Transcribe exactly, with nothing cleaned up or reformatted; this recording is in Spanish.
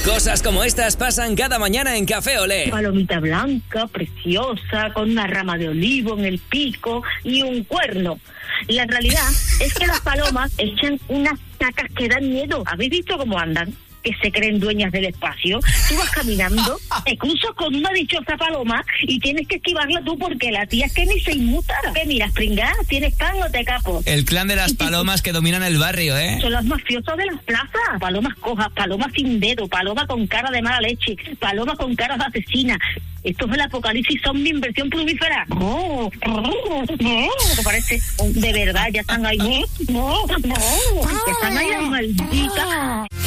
Cosas como estas pasan cada mañana en Café Olé. Palomita blanca, preciosa, con una rama de olivo en el pico y un cuerno. La realidad es que las palomas echan unas sacas que dan miedo. ¿Habéis visto cómo andan? Que se creen dueñas del espacio. Tú vas caminando, te cruzas con una dichosa paloma y tienes que esquivarla tú porque la tía es que ni se inmuta. ¿Qué miras, pringá? ¿Tienes pan o te capo? El clan de las palomas que dominan el barrio, ¿eh? Son las mafiosas de las plazas. Palomas cojas, palomas sin dedo, paloma con cara de mala leche, paloma con cara de asesina. Esto es el apocalipsis zombie en versión plumífera. No, no, no, ¿te parece? De verdad, ya están ahí. No, no, no, ya están ahí las malditas.